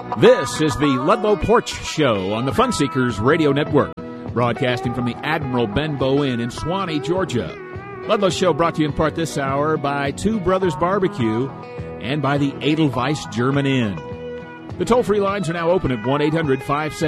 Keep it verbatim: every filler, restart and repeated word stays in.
This is the Ludlow Porch Show on the Fun Seekers Radio Network, broadcasting from the Admiral Benbow Inn in Swanee, Georgia. Ludlow Show brought to you in part this hour by Two Brothers Barbecue and by the Edelweiss German Inn. The toll-free lines are now open at one eight hundred five seven